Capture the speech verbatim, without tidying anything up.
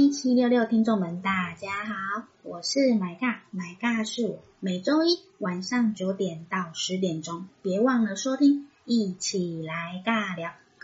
一七六六听众们，大家好，我是买尬，买尬是我，每周一晚上九点到十点钟，别忘了收听，一起来尬聊。